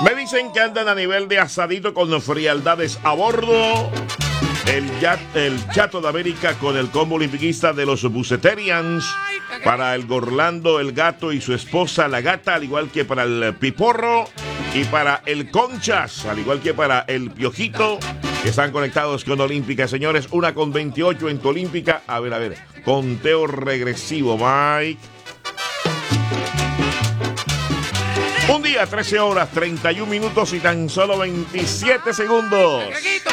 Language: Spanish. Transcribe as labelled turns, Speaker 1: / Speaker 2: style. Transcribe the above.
Speaker 1: Me dicen que andan a nivel de asadito con frialdades a bordo. El Chato de América con el combo olimpiquista de los Buceterians. Para el Gorlando, el gato y su esposa, la gata, al igual que para el Piporro. Y para el Conchas, al igual que para el Piojito, que están conectados con Olímpica. Señores, 1:28 en tu Olímpica. A ver, conteo regresivo, Mike. Un día, 13 horas, 31 minutos y tan solo 27 segundos.